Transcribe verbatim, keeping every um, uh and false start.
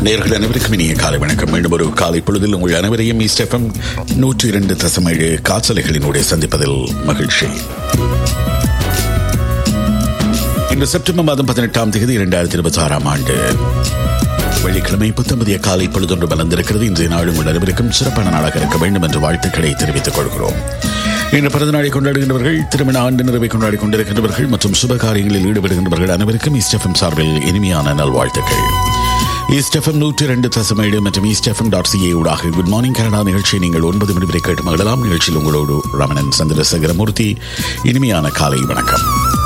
நேயர்கள் அனைவருக்கும் இனிய காலை வணக்கம். மீண்டும் ஒரு காலை பொழுதில் உங்கள் அனைவரையும் ஈஸ்ட் எஃப்எம் நூற்றி இரண்டு தசம் ஏழு காற்றலைகளினுடைய சந்திப்பதில் மகிழ்ச்சி. இன்று செப்டம்பர் மாதம் பதினெட்டாம் தேதி இரண்டாயிரத்தி இருபத்தி ஆறாம் ஆண்டு வெள்ளிக்கிழமை புத்தமதிய காலை பொழுதொன்று மலர்ந்திருக்கிறது. இன்றைய நாள் உங்கள் அனைவருக்கும் சிறப்பான நாளாக இருக்க வேண்டும் என்ற வாழ்த்துக்களை தெரிவித்துக் கொள்கிறோம். இன்று பிறந்த நாளை கொண்டாடுகின்றவர்கள், திருமண ஆண்டு நிறைவை கொண்டாடி கொண்டிருக்கின்றவர்கள் மற்றும் சுப காரியங்களில் ஈடுபடுகின்றவர்கள் அனைவருக்கும் ஈஸ்ட் எஃப்எம் சார்பில் இனிமையான நல்வாழ்த்துக்கள். ஈஸ்ட் எஃப்எம் நூற்றி இரண்டு தசம் ஏழு மற்றும் ஈஸ்ட் எஃப்எம் டாட் சிஏ ஊடாக குட் மார்னிங் கனடா நிகழ்ச்சியை நீங்கள் ஒன்பது மணி வரை கேட்டு மகிழலாம். நிகழ்ச்சியில் உங்களோடு ரமணன் சந்திரசேகரமூர்த்தி. இனிமையான காலை வணக்கம்.